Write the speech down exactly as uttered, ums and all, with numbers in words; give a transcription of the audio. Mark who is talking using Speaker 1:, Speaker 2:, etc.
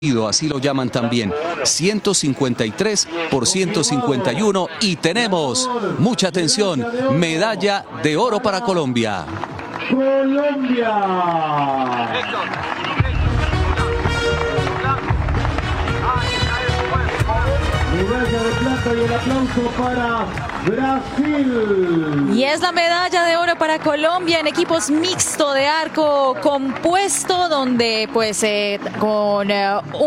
Speaker 1: así lo llaman también, ciento cincuenta y tres por ciento cincuenta y uno, y tenemos, mucha atención, medalla de oro para Colombia.
Speaker 2: Colombia. Medalla de plata y el aplauso para Brasil.
Speaker 3: Y es la medalla de oro para Colombia en equipos mixto de arco compuesto, donde pues eh, con eh, un